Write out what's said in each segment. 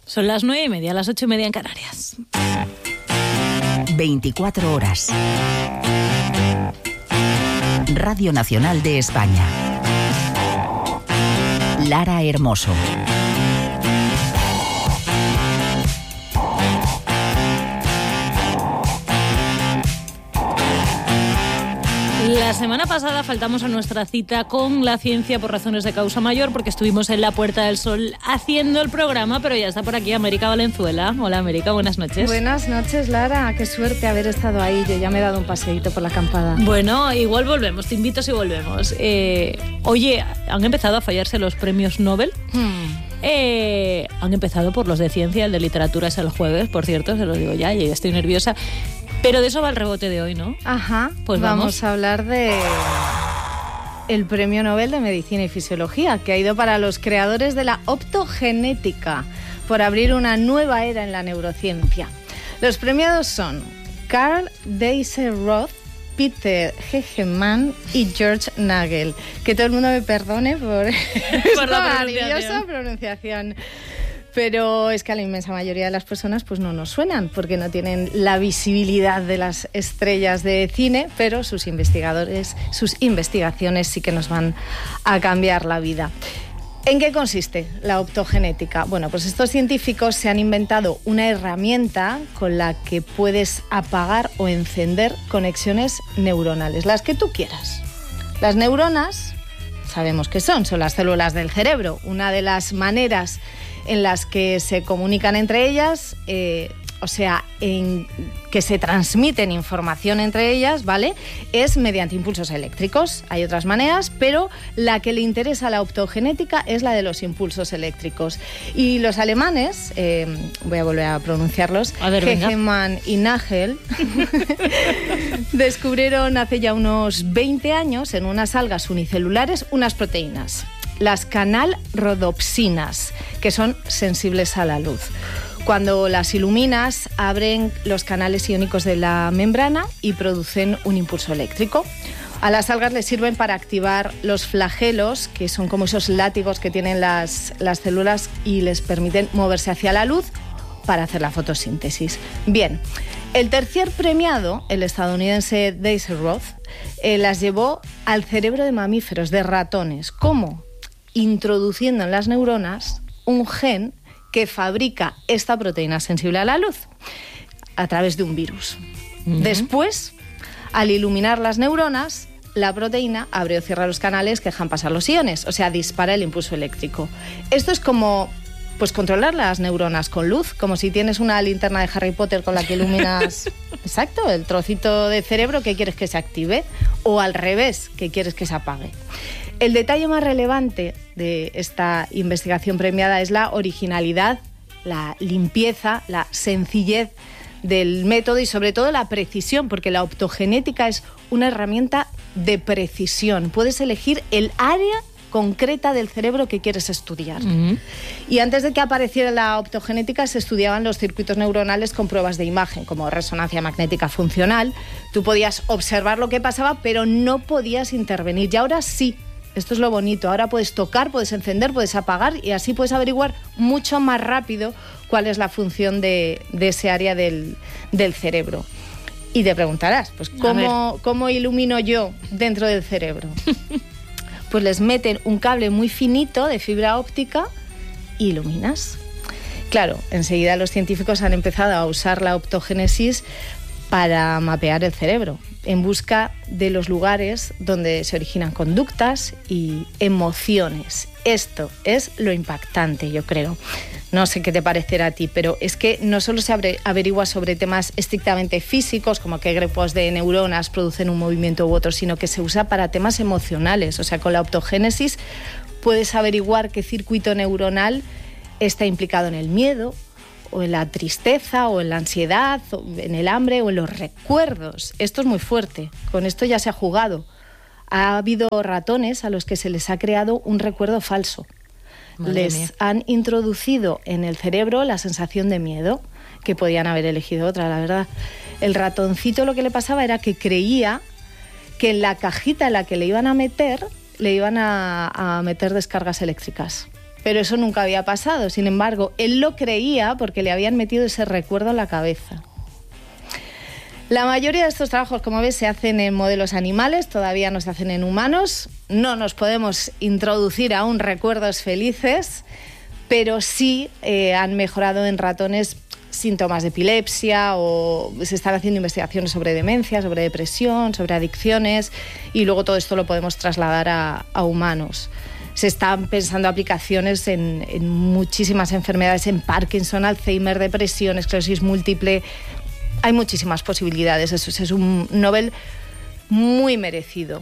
Son las 9:30, las 8:30 en Canarias. 24 horas. Radio Nacional de España. Lara Hermoso. La semana pasada faltamos a nuestra cita con la ciencia por razones de causa mayor porque estuvimos en la Puerta del Sol haciendo el programa, pero ya está por aquí América Valenzuela. Hola América, buenas noches. Buenas noches Lara, qué suerte haber estado ahí, yo ya me he dado un paseíto por la acampada. Bueno, igual volvemos, te invito si volvemos. Oye, ¿han empezado a fallarse los premios Nobel? Han empezado por los de ciencia, el de literatura es el jueves, por cierto, se lo digo ya, y estoy nerviosa. Pero de eso va el rebote de hoy, ¿no? Ajá, pues vamos a hablar de el Premio Nobel de Medicina y Fisiología, que ha ido para los creadores de la optogenética, por abrir una nueva era en la neurociencia. Los premiados son Carl Diesel-Roth, Peter Hegemann y George Nagel. Que todo el mundo me perdone por la maravillosa pronunciación. Pero es que a la inmensa mayoría de las personas pues no nos suenan porque no tienen la visibilidad de las estrellas de cine, pero sus investigaciones sí que nos van a cambiar la vida. ¿En qué consiste la optogenética? Bueno, pues estos científicos se han inventado una herramienta con la que puedes apagar o encender conexiones neuronales, las que tú quieras. Las neuronas, sabemos qué son las células del cerebro. Una de las maneras en las que se comunican entre ellas, en que se transmiten información entre ellas, ¿vale? Es mediante impulsos eléctricos. Hay otras maneras, pero la que le interesa a la optogenética es la de los impulsos eléctricos. Y los alemanes, voy a volver a pronunciarlos, Hegemann y Nagel, descubrieron hace ya unos 20 años en unas algas unicelulares unas proteínas, las canal-rodopsinas, que son sensibles a la luz. Cuando las iluminas, abren los canales iónicos de la membrana y producen un impulso eléctrico. A las algas les sirven para activar los flagelos, que son como esos látigos que tienen las células y les permiten moverse hacia la luz para hacer la fotosíntesis. Bien, el tercer premiado, el estadounidense Diesel-Roth, las llevó al cerebro de mamíferos, de ratones. ¿Cómo? Introduciendo en las neuronas un gen que fabrica esta proteína sensible a la luz a través de un virus. Después, al iluminar las neuronas, la proteína abre o cierra los canales que dejan pasar los iones, o sea, dispara el impulso eléctrico. Esto es como controlar las neuronas con luz, como si tienes una linterna de Harry Potter con la que iluminas exacto, el trocito de cerebro que quieres que se active, o al revés, que quieres que se apague. El detalle más relevante de esta investigación premiada es la originalidad, la limpieza, la sencillez del método y sobre todo la precisión, porque la optogenética es una herramienta de precisión. Puedes elegir el área concreta del cerebro que quieres estudiar. Y antes de que apareciera la optogenética se estudiaban los circuitos neuronales con pruebas de imagen, como resonancia magnética funcional. Tú podías observar lo que pasaba, pero no podías intervenir. Y ahora sí. Esto es lo bonito, ahora puedes tocar, puedes encender, puedes apagar y así puedes averiguar mucho más rápido cuál es la función de ese área del cerebro. Y te preguntarás, pues ¿cómo ilumino yo dentro del cerebro? Pues les meten un cable muy finito de fibra óptica e iluminas. Claro, enseguida los científicos han empezado a usar la optogénesis para mapear el cerebro, en busca de los lugares donde se originan conductas y emociones. Esto es lo impactante, yo creo. No sé qué te parecerá a ti, pero es que no solo se averigua sobre temas estrictamente físicos, como qué grupos de neuronas producen un movimiento u otro, sino que se usa para temas emocionales. O sea, con la optogénesis puedes averiguar qué circuito neuronal está implicado en el miedo, o en la tristeza, o en la ansiedad, o en el hambre, o en los recuerdos. Esto es muy fuerte. Con esto ya se ha jugado. Ha habido ratones a los que se les ha creado un recuerdo falso. Les han introducido en el cerebro la sensación de miedo, que podían haber elegido otra, la verdad. El ratoncito lo que le pasaba era que creía que en la cajita en la que le iban a meter descargas eléctricas. pero eso nunca había pasado. Sin embargo, él lo creía porque le habían metido ese recuerdo en la cabeza. La mayoría de estos trabajos, como ves, se hacen en modelos animales, todavía no se hacen en humanos. No nos podemos introducir aún recuerdos felices, pero sí han mejorado en ratones síntomas de epilepsia, o se están haciendo investigaciones sobre demencia, sobre depresión, sobre adicciones, y luego todo esto lo podemos trasladar a humanos. Se están pensando aplicaciones en muchísimas enfermedades, en Parkinson, Alzheimer, depresión, esclerosis múltiple. Hay muchísimas posibilidades. Eso es un Nobel muy merecido.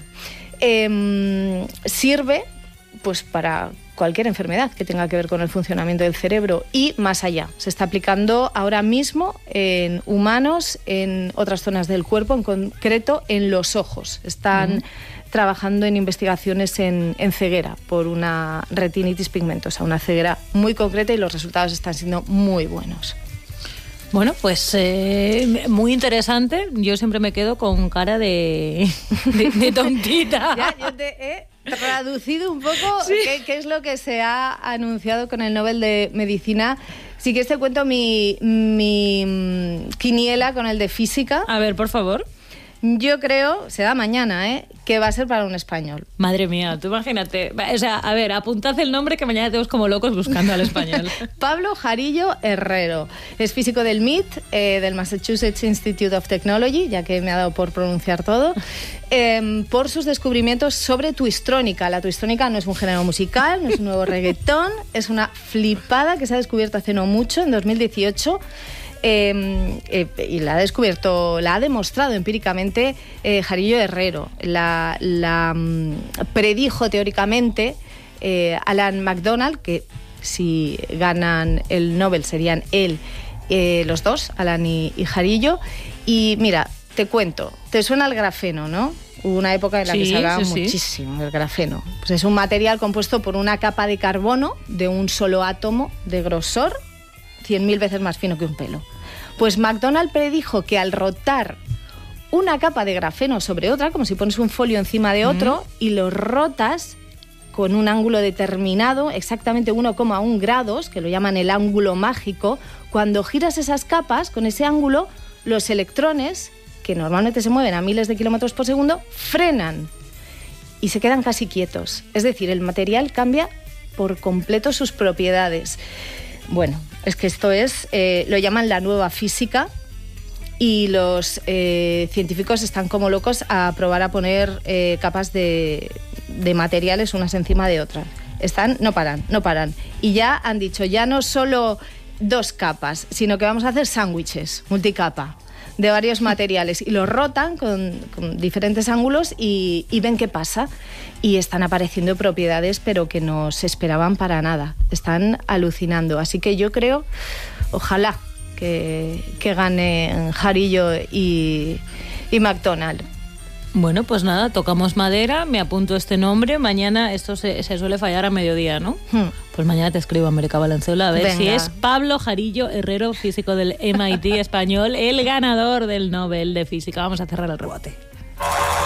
Sirve pues para cualquier enfermedad que tenga que ver con el funcionamiento del cerebro y más allá. Se está aplicando ahora mismo en humanos, en otras zonas del cuerpo, en concreto en los ojos. Están trabajando en investigaciones en ceguera por una retinitis pigmentosa, una ceguera muy concreta, y los resultados están siendo muy buenos. Bueno, pues muy interesante. Yo siempre me quedo con cara de tontita. Ya, yo te he traducido un poco qué es lo que se ha anunciado con el Nobel de Medicina. Sí que te cuento mi quiniela con el de física. A ver, por favor. Yo creo, se da mañana, que va a ser para un español. Madre mía, tú imagínate. O sea, a ver, apuntad el nombre que mañana tenemos como locos buscando al español. Pablo Jarillo Herrero. Es físico del MIT, del Massachusetts Institute of Technology, ya que me ha dado por pronunciar todo, por sus descubrimientos sobre twistrónica. La twistrónica no es un género musical, no es un nuevo reggaetón, es una flipada que se ha descubierto hace no mucho, en 2018. Y la ha demostrado empíricamente Jarillo Herrero. La predijo teóricamente Alan MacDonald, que si ganan el Nobel serían los dos, Alan y Jarillo. Y mira, te cuento, te suena el grafeno, ¿no? Hubo una época en la que se hablaba muchísimo del grafeno. Pues es un material compuesto por una capa de carbono de un solo átomo de grosor 100.000 veces más fino que un pelo. Pues MacDonald predijo que al rotar una capa de grafeno sobre otra, como si pones un folio encima de otro, y lo rotas con un ángulo determinado, exactamente 1,1 grados, que lo llaman el ángulo mágico, cuando giras esas capas, con ese ángulo, los electrones, que normalmente se mueven a miles de kilómetros por segundo, frenan y se quedan casi quietos. Es decir, el material cambia por completo sus propiedades. Bueno, es que esto lo llaman la nueva física, y los científicos están como locos a probar a poner capas de materiales unas encima de otras. No paran. Y ya han dicho, ya no solo 2 capas, sino que vamos a hacer sándwiches multicapa de varios materiales, y los rotan con diferentes ángulos y ven qué pasa. Y están apareciendo propiedades, pero que no se esperaban para nada. Están alucinando. Así que yo creo, ojalá que gane Jarillo y MacDonald. Bueno, pues nada, tocamos madera, me apunto este nombre. Mañana, esto se suele fallar a mediodía, ¿no? Pues mañana te escribo, América Valenzuela, a ver si es Pablo Jarillo Herrero, físico del MIT español, el ganador del Nobel de Física. Vamos a cerrar el rebote.